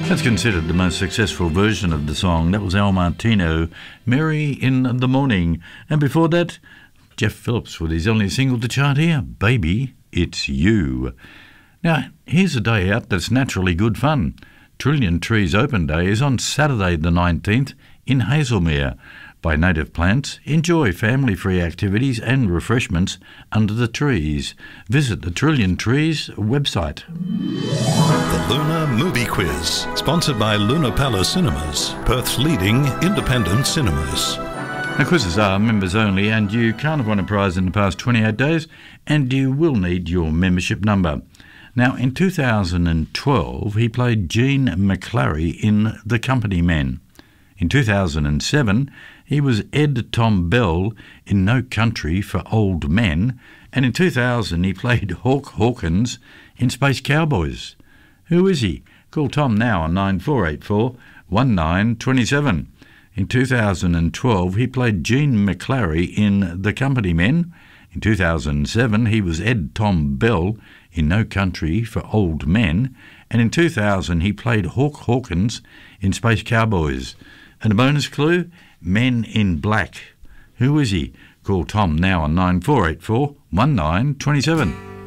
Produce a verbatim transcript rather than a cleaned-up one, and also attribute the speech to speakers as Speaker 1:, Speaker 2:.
Speaker 1: That's considered the most successful version of the song. That was Al Martino, Mary in the Morning. And before that, Jeff Phillips with his only single to chart here, Baby, It's You. Now, here's a day out that's naturally good fun. Trillion Trees Open Day is on Saturday the nineteenth in Hazelmere. By Native Plants, enjoy family-free activities and refreshments under the trees. Visit the Trillion Trees website.
Speaker 2: The Lunar Movie Quiz, sponsored by Luna Palace Cinemas, Perth's leading independent cinemas.
Speaker 1: Now, quizzes are members only, and you can't have won a prize in the past twenty-eight days, and you will need your membership number. Now, in two thousand twelve, he played Gene McClary in The Company Men. In two thousand seven, he was Ed Tom Bell in No Country for Old Men, and in two thousand he played Hawk Hawkins in Space Cowboys. Who is he? Call Tom now on nine four eight four, one nine two seven. In two thousand twelve he played Gene McClary in The Company Men. In two thousand seven he was Ed Tom Bell in No Country for Old Men, and in two thousand he played Hawk Hawkins in Space Cowboys. And a bonus clue, Men in Black. Who is he? Call Tom now on nine four eight four, one nine two seven.